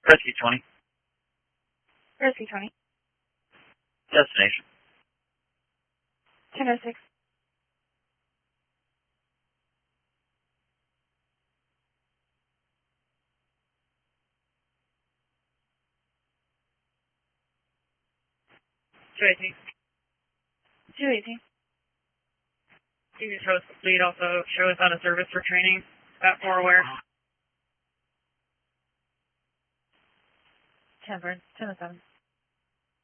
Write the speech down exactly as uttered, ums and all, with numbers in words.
Rescue twenty. Rescue twenty. Destination. ten oh six. two eighteen. two eighteen. You can show us the fleet, also show us out of service for training. At four aware. ten burn. ten oh seven.